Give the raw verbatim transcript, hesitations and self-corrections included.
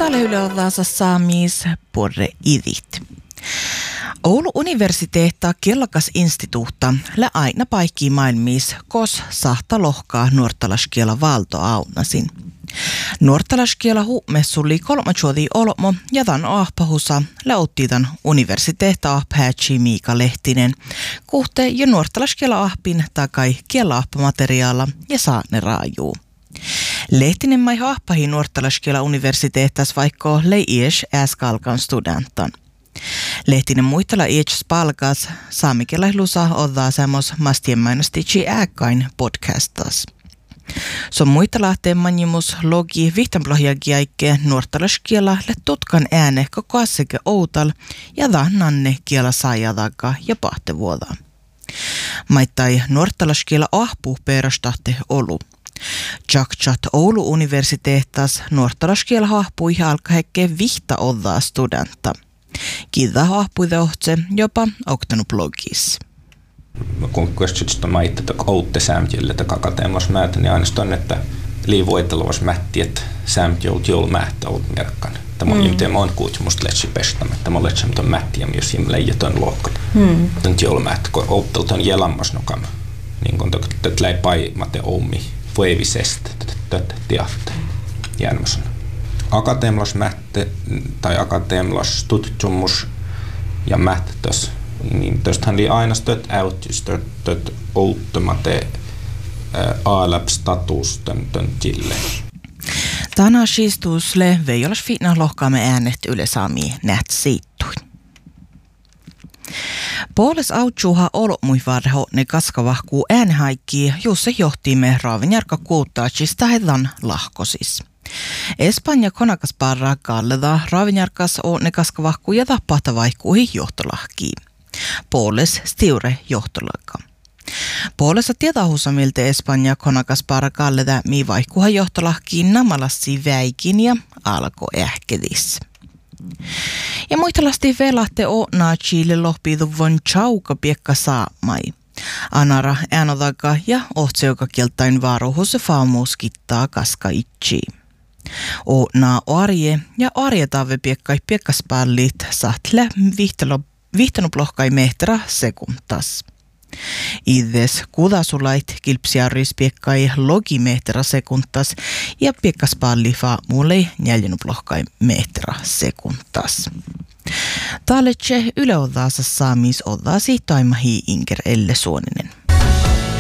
Täällä Yle Ollaansa saamis porre idit. Oulu universiteetta kielakas instituutta lä aina paikki maailmis, kos sahta lohkaa nuortalaskiela valto aunasin. Nuortalaskiela huumessuli kolmatjuodi olmo ja tan ahpahusa läuttiitan universiteetta ahpäätsi Miika Lehtinen, kuhte ja nuortalaskiela ahpin takai kiela ahpamateriaala ja saane raajuu. Lehtinen mai ahpahi nuortalaskiela universiteettas vaikka lei ies äskalkan studentan. Lehtinen muistella ies palkas saamikella lusa oddaa semmos mastien mainostici ääkkain podcastas. Se on muita lähteen manjimus logi vihtanplohjagiaikke nuortalaskiela le tutkan ääne koko aseke outal ja nanne kiela saajadaka ja pahtevuoda. Maittai nuortalaskiela ahpuu perustahte olu. Jakchat Oulu universiteettas nuortalaskiela ahpui alkahekke vihta oddaa studenta. Kiitä ahpui ohtse jopa oktanut blogis. Kun kysytään maita, että outte sämtjille, että akateemassa määtä, niin ainoastaan, että liivueteluvassa mätti, että sämtjout joulu määtä olet merkkaan. Tämä on miten mä oon kuutsi musta letsi pestämä, että mä oon letsi mutta mättiä, jos siinä leijätön luokka. Tämä joulu määtä, kun outtelta on jelammas nokama. Niin kun tätä läi paimate oumi voivisesta, tätä tiahte. Jäännössä. Akateemlas mätte tai akateemlas tutkimus ja mättäs. Niin tästähän oli aina stöt äytys, stöt outtomate A-lab-status tön tille. Tänä siistusle veijolas fiinna lohkaamme äänet ylesaami näht siittuin. Puoles autsuuha olmui varho ne kaskavahkuu äänhaikki, jossa johtiimme raavinjarka kuuttaachista hedan lahkosis. Espanja konakasparra kalleda raavinjarkas on ne kaskavahkuu ja tapahta vaihkuihin johtolahkiin. Puoles stiure johtolakka. Puolessa tietahussa miltä Espanja konakasparra kalleda mi vaihkuha johtolahkiin namalassi väikin ja alko ähkedis. Ja muistelasti velahte oonaa Chile lohpiiduvon chauka piekka saamai. Anara äänodaka ja ohtseuka kieltain vaaruhus faamuus kittaa kaska itchi. Oonaa arje ja arjetave piekkai piekkaspallit sahtle vihtanuplohkai mehtera sekuntas. Ides kudasulait kilpsiarris piekkai logimehtera sekuntas ja piekkaspalli faamulei neljänuplohkai mehtera sekuntas. Taaletse Yle Ollaansa saamis ollaasi taimahi Inger Elle Suoninen.